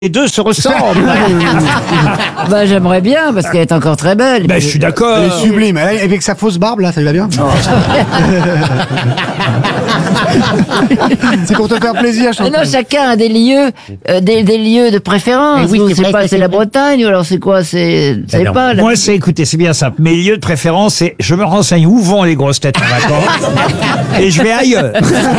Les deux se ressemblent. Bah j'aimerais bien parce qu'elle est encore très belle. Ben, je suis d'accord. Elle est sublime. Avec sa fausse barbe, là, ça lui va bien. C'est pour te faire plaisir, Mais Chantal. non, chacun a des lieux, des lieux de préférence. Oui, Vous, c'est c'est vrai pas, que c'est c'est la vrai. Bretagne ou alors c'est quoi, c'est Alors, pas. moi, c'est, écoutez, c'est bien simple. Mes lieux de préférence, c'est je me renseigne où vont les grosses têtes en vacances et je vais ailleurs.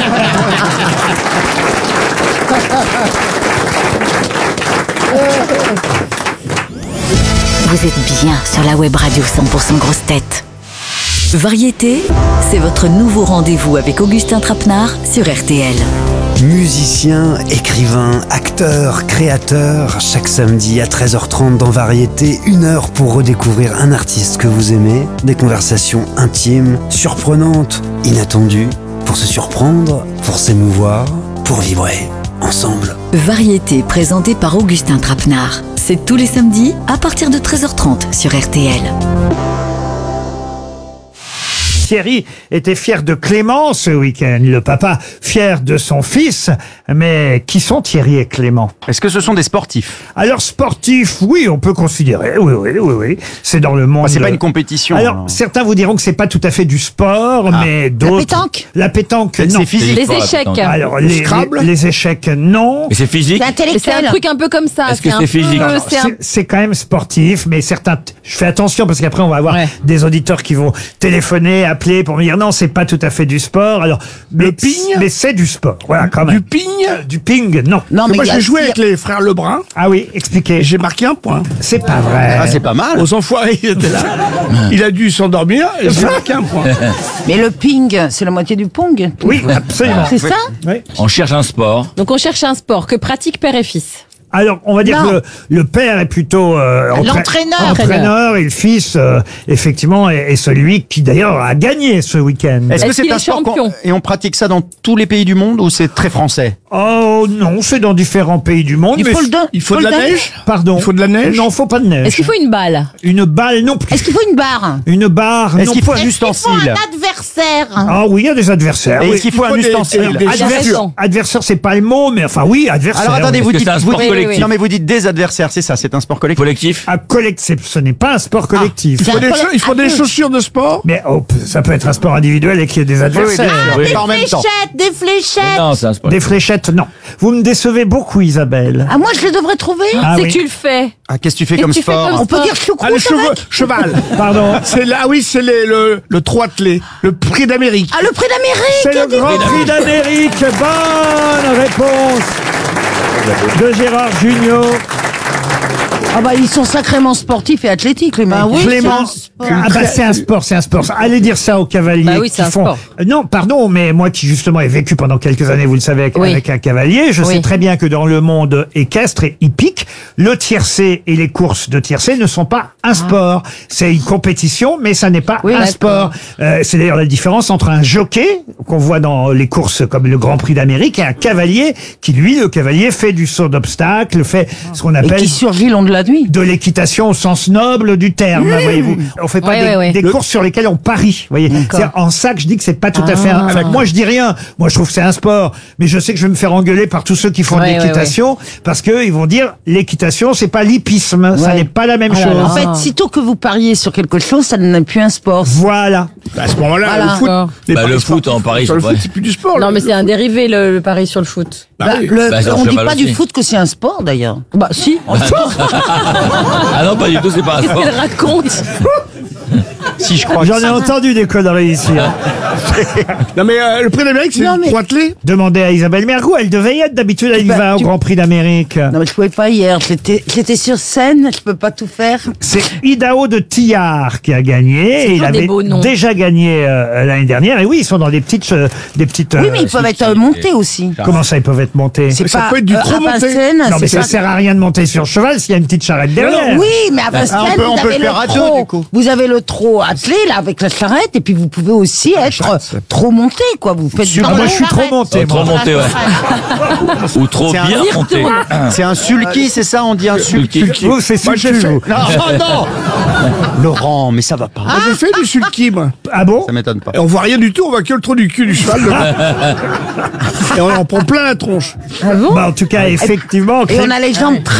Vous êtes bien sur la web radio 100% grosses têtes. Variété, c'est votre nouveau rendez-vous avec Augustin Trapenard sur RTL. Musicien, écrivain, acteur, créateur, chaque samedi à 13h30 dans Variété, 1 heure pour redécouvrir un artiste que vous aimez, des conversations intimes, surprenantes, inattendues, pour se surprendre, pour s'émouvoir, pour vibrer ensemble. Variété présentée par Augustin Trapenard. C'est tous les samedis à partir de 13h30 sur RTL. Thierry était fier de Clément ce week-end. Le papa fier de son fils. Mais qui sont Thierry et Clément? Est-ce que ce sont des sportifs? Alors sportif, oui, on peut considérer. Oui. C'est dans le monde. C'est pas une compétition. Alors, certains vous diront que c'est pas tout à fait du sport, mais d'autres. pétanque La pétanque, non. C'est physique. Les échecs. Alors, les échecs, non. Et c'est physique? C'est C'est un intellectuel. truc un peu comme ça. Est-ce que un c'est physique? peu- Alors, c'est un- c'est quand même sportif, mais certains. Je fais attention parce qu'après on va avoir des auditeurs qui vont téléphoner, appeler pour me dire non, c'est pas tout à fait du sport. Alors, mais c'est du sport. Voilà, quand même. Du ping. Du ping, non. Non, mais Moi, il y a j'ai joué aussi- avec les frères Lebrun Ah oui, expliquez. et j'ai marqué un point. C'est pas vrai. Ah, c'est pas mal. Aux enfoirés, il était là. Il a dû s'endormir et j'ai marqué un point. Mais le ping, c'est la moitié du pong. Oui, absolument. C'est ça? Oui. On cherche un sport. Donc on cherche un sport que pratiquent père et fils. Alors, on va dire Non. que le père est plutôt entraîneur et le fils, effectivement, est celui qui d'ailleurs a gagné ce week-end. Est-ce que Est-ce c'est qu'il un est sport champion et on pratique ça dans tous les pays du monde ou c'est très français? Oh non, c'est dans différents pays du monde. Il mais faut le Il faut de la neige. Pardon. Il faut de la neige. Non, faut pas de neige. Est-ce qu'il faut une balle? Une balle non plus. Est-ce qu'il faut une barre? Une barre Est-ce non qu'il faut plus. un ustensile? adversaire. Ah oui, il y a des adversaires. Et oui. est-ce qu'il faut un faut des- ustensile? des- Adversaire, c'est pas le mot, mais enfin oui, adversaire. Alors attendez, oui. vous Est-ce que dites, c'est un sport collectif? non mais vous dites des adversaires, c'est ça, c'est un sport collectif. Collectif? Ce n'est pas un sport collectif. Il faut des chaussures de sport. Mais ça peut être un sport individuel et qu'il y ait des adversaires. Oui. Pas en même temps. Des fléchettes. Non, c'est un sport. Des fléchettes, non. Vous me décevez beaucoup, Isabelle. Ah, moi, je les devrais trouver. Ah C'est oui. que tu le fais. Ah, qu'est-ce que tu fais Qu'est-ce comme que tu fais sport? comme On peut dire choucroute Ah, le avec. cheval. Pardon. C'est là, oui, c'est le trot attelé. Le prix d'Amérique. Ah, le prix C'est d'Amérique. le Grand Prix d'Amérique. Bonne réponse de Gérard Jugnot. Ah bah, ils sont sacrément sportifs et athlétiques, les mecs. Ah oui, Clément. Ah bah c'est un sport. Allez dire ça aux cavaliers Bah oui, qui c'est un font. sport. Non, pardon, mais moi qui justement ai vécu pendant quelques années, vous le savez, avec un cavalier, je sais très bien que dans le monde équestre et hippique, le tiercé et les courses de tiercé ne sont pas un sport. C'est une compétition, mais ça n'est pas un d'accord. sport. C'est d'ailleurs la différence entre un jockey qu'on voit dans les courses comme le Grand Prix d'Amérique et un cavalier qui, lui, le cavalier fait du saut d'obstacle, fait ce qu'on Et appelle qui survit long de la nuit. de l'équitation au sens noble du terme, voyez-vous. On fait pas des courses sur lesquelles on parie, voyez. C'est en ça que je dis que c'est pas tout à fait moi je dis rien. Moi je trouve que c'est un sport, mais je sais que je vais me faire engueuler par tous ceux qui font de l'équitation parce que ils vont dire l'équitation c'est pas l'hippisme, ça n'est pas la même chose. En fait, sitôt que vous pariez sur quelque chose, ça n'est plus un sport. Voilà. À ce moment-là, Voilà. le foot. les Bah, paris le foot sportifs, en Paris, sur le c'est foot, vrai. c'est plus du sport. Non, là. mais c'est un dérivé le pari sur le foot. Bah oui. Bah, c'est un On dit cheval pas du aussi. foot que c'est un sport, d'ailleurs. Bah, si. Ah non, pas du tout, c'est pas un Qu'est-ce sport. qu'elle raconte? Si je crois. J'en ai entendu des conneries ici. Hein. Non mais le prix d'Amérique, c'est Non, le mais- trot attelé. Demandez à Isabelle Mergo, elle devait y être d'habitude, elle y Bah, va au tu- Grand Prix d'Amérique. Non, mais je pouvais pas hier. J'étais sur scène, je peux pas tout faire. C'est Idaho de Tillard qui a gagné. Et il toujours des avait beaux noms. déjà gagné l'année dernière. Et oui, ils sont dans des petites. Oui, mais ils peuvent être montés aussi. Comment ça, ils peuvent être montés? C'est Ça pas peut être du à trop monté. Vincennes, Non, mais c'est ça pas- sert à rien de monter sur cheval s'il y a une petite charrette derrière. Oui, mais à Vincennes, on peut vous le avez faire à le deux, trot. du coup. Vous avez le trot attelé, là, avec la charrette, et puis vous pouvez aussi être trop monté, quoi. Vous faites Ah, moi, je suis trop monté. Trop moi. monté, ouais. Ou trop C'est un bien monté. C'est un sulky, c'est ça? On dit un sulky. Vous, c'est Moi, j'ai sulky, fait. vous. Non, oh non Laurent, mais ça va pas. Moi, j'ai fait du sulky, moi. Ah bon? Ça m'étonne pas. Et on voit rien du tout, on voit que le trou du cul du cheval. Et on en prend plein la tronche. Bah, en tout cas, effectivement. Et on a les jambes très